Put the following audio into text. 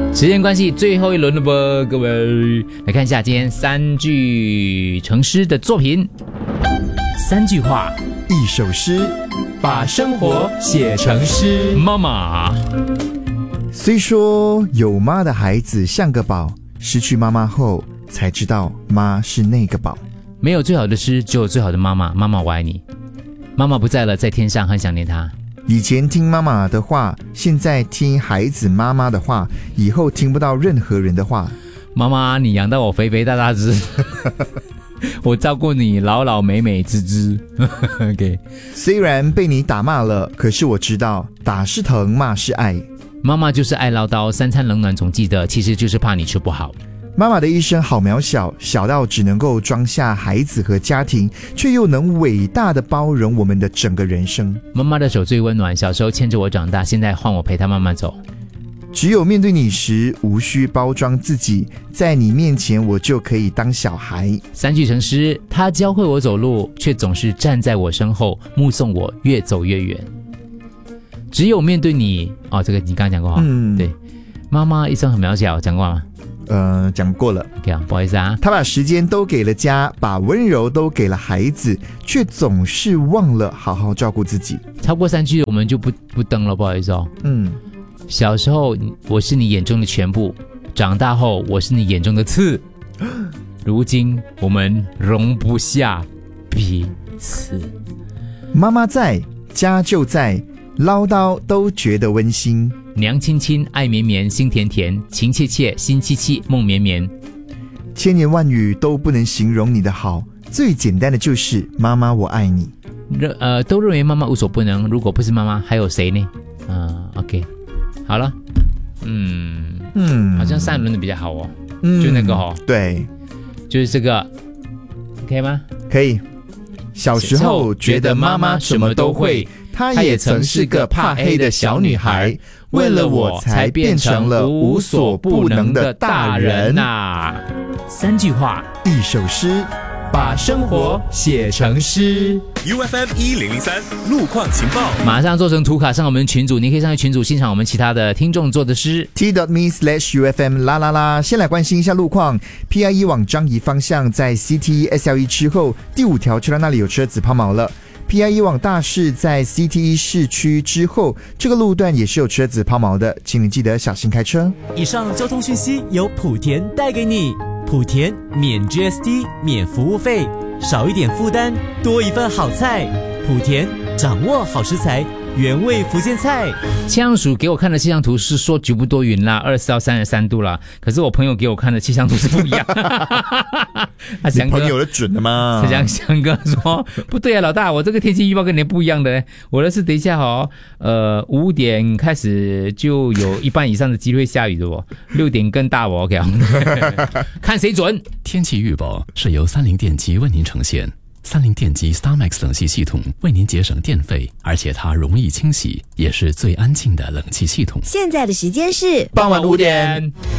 时间关系，最后一轮了吧，各位来看一下今天3句成诗的作品。3句话， 一首诗， 把生活写成诗。妈妈， 虽说有妈的孩子像个宝，失去妈妈后才知道妈是那个宝。 没有最好的诗，只有最好的妈妈。妈妈我爱你。妈妈不在了，在天上，很想念她。 以前听妈妈的话，现在听孩子妈妈的话，以后听不到任何人的话。 妈妈，你养到我肥肥大大只，我照顾你老老美美滋滋。OK， 虽然被你打骂了，可是我知道打是疼，骂是爱。 妈妈就是爱唠叨，3餐冷暖总记得，其实就是怕你吃不好。 妈妈的一生好渺小，小到只能够装下孩子和家庭，却又能伟大的包容我们的整个人生。 妈妈的手最温暖，小时候牵着我长大，现在换我陪她慢慢走。 只有面对你时，无需包装自己，在你面前我就可以当小孩。 3句成诗，她教会我走路，却总是站在我身后，目送我越走越远。只有面对你，这个你刚刚讲过哈，对，妈妈一生很渺小，讲过吗？ 讲过了。 OK 不好意思啊。 他把时间都给了家，把温柔都给了孩子，却总是忘了好好照顾自己。 超过3句我们就不登了，不好意思哦。小时候我是你眼中的全部，长大后我是你眼中的刺，如今我们容不下彼此。 妈妈在，家就在，唠叨都觉得温馨。 娘亲亲，爱绵绵，心甜甜，情切切，心戚戚，梦绵绵。 千言万语都不能形容你的好，最简单的就是妈妈我爱你。 都认为妈妈无所不能，如果不是妈妈还有谁呢？OK 好了。好像3轮的比较好哦。就那个对， 就是这个可以吗？ 可以。小时候觉得妈妈什么都会，她也曾是个怕黑的小女孩，为了我才变成了无所不能的大人啊。3句话， 一首诗， 把生活写成诗。 UFM 1003路况情报， 马上做成图卡上我们群组，你可以上去群组欣赏我们其他的听众做的诗。 t.me/UFM 啦啦啦。先来关心一下路况。PIE 往樟宜方向，在 CTE SLE 之后，第5条车道那里有车子抛锚了。PIE 往大市，在 CTE 市区之后，这个路段也是有车子抛锚的，请你记得小心开车。 以上交通讯息由莆田带给你。莆田免 GST 免服务费，少一点负担，多一份好菜。莆田掌握好食材，原味福建菜。 气象署给我看的气象图是说局部多云啦，24到33度啦，可是我朋友给我看的气象图是不一样。 你朋友的准的吗？ 翔哥说不对啊，老大，我这个天气预报跟你不一样的，我的是等一下5点开始就有一半以上的机会下雨的6点更大OK 看谁准。 天气预报是由30电机为您呈现。30电机 StarMax 冷气系统为您节省电费，而且它容易清洗，也是最安静的冷气系统。 现在的时间是傍晚5点。